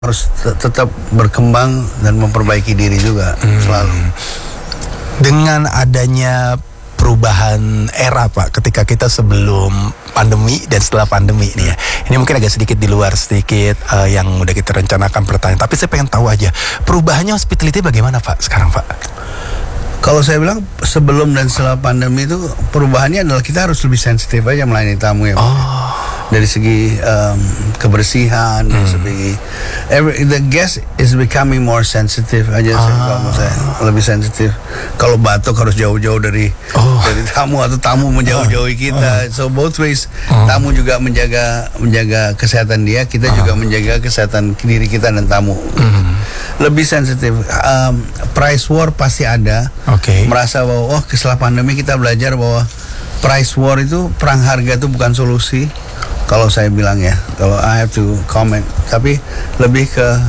harus tetap berkembang dan memperbaiki diri juga selalu. Dengan adanya perubahan era Pak, ketika kita sebelum pandemi dan setelah pandemi nih ya, ini mungkin agak sedikit di luar sedikit yang udah kita rencanakan pertanyaan, tapi saya pengen tahu aja perubahannya hospitality bagaimana Pak sekarang Pak? Kalau saya bilang sebelum dan setelah pandemi itu perubahannya adalah kita harus lebih sensitif aja melayani tamu ya. Dari segi kebersihan, dari segi the guest is becoming more sensitive aja sih kalau saya lebih sensitif. Kalau batuk harus jauh-jauh dari tamu atau tamu menjauh-jauhi kita. So both ways, tamu juga menjaga kesehatan dia, kita juga menjaga kesehatan diri kita dan tamu. Lebih sensitif. Price war pasti ada. Merasa bahwa setelah pandemi kita belajar bahwa price war itu, perang harga itu bukan solusi. Kalau saya bilang ya, kalau I have to comment, tapi lebih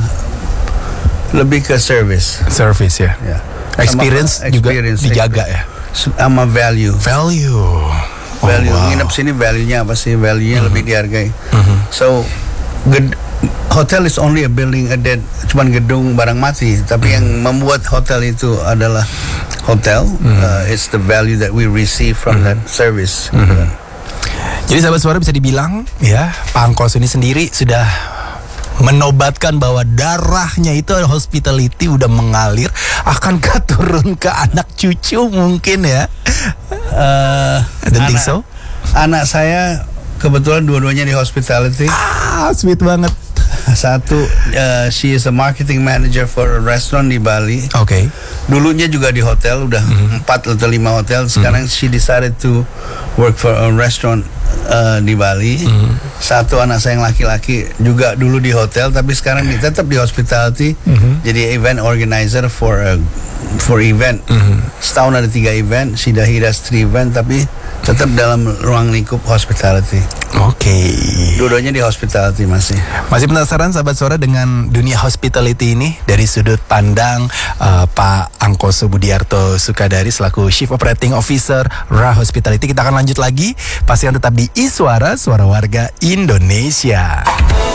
ke service ya. Experience juga dijaga ya. Sama value. Nginep sini value-nya apa sih? Value-nya lebih dihargai. So hotel is only a building, cuman gedung barang mati. Tapi yang membuat hotel itu adalah hotel. It's the value that we receive from that service. Jadi sahabat suara bisa dibilang ya, Pak Angkos ini sendiri sudah menobatkan bahwa darahnya itu hospitality udah mengalir, akankah turun ke anak cucu mungkin ya? Think so? Anak saya kebetulan dua-duanya di hospitality. Sweet banget. Satu, she is a marketing manager for a restaurant di Bali. Dulunya juga di hotel, udah 4 atau 5 hotel. Sekarang she decided to work for a restaurant di Bali. Satu anak saya yang laki-laki juga dulu di hotel, tapi sekarang tetap di hospitality. Jadi event organizer for event. Setahun ada 3 event. He does 3 event, tapi tetap dalam ruang lingkup hospitality. Dua-duanya di hospitality masih penasaran sahabat suara dengan dunia hospitality ini dari sudut pandang Pak Angkoso Budiarto Sukadari selaku Chief Operating Officer Ra Hospitality. Kita akan lanjut lagi, pastikan tetap di Iswara, Suara Warga Indonesia.